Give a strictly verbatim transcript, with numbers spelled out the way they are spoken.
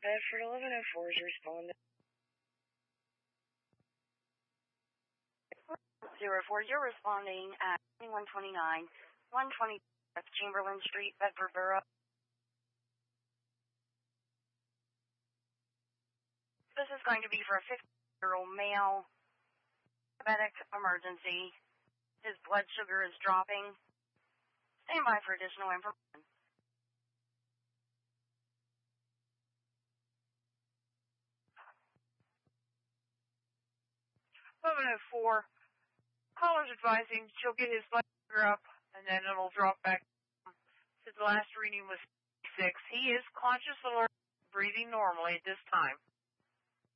Bedford eleven oh four is responding. Zero four, you're responding at twenty-one twenty-nine, one twenty Chamberlain Street, Bedford Borough. This is going to be for a fifty-year-old male, diabetic emergency. His blood sugar is dropping. Stand by for additional information. eleven oh four, caller's advising she'll get his blood sugar up and then it'll drop back. Since the last reading was six, he is conscious, alert, breathing normally at this time.